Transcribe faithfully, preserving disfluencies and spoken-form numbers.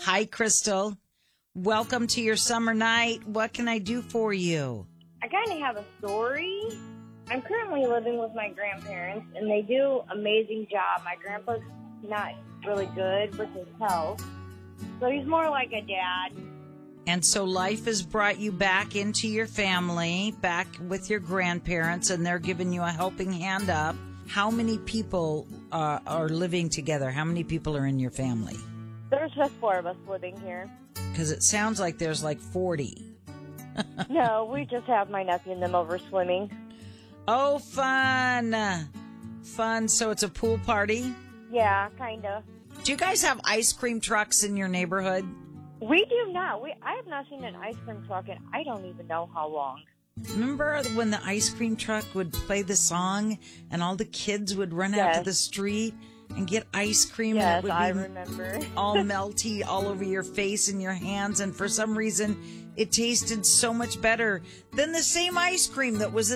Hi, Crystal. Welcome to your summer night. What can I do for you? I kind of have a story. I'm currently living with my grandparents, and they do an amazing job. My grandpa's not really good with his health, so he's more like a dad. And so life has brought you back into your family, back with your grandparents, and they're giving you a helping hand up. How many people uh, are living together? How many people are in your family? There's just four of us living here. Because it sounds like there's like forty. No, we just have my nephew and them over swimming. Oh, fun. Fun. So it's a pool party? Yeah, kind of. Do you guys have ice cream trucks in your neighborhood? We do not. We I have not seen an ice cream truck in I don't even know how long. Remember when the ice cream truck would play the song and all the kids would run Yes. out to the street and get ice cream? Yes, and it would I be remember. all melty all over your face and your hands. And for some reason, it tasted so much better than the same ice cream that was in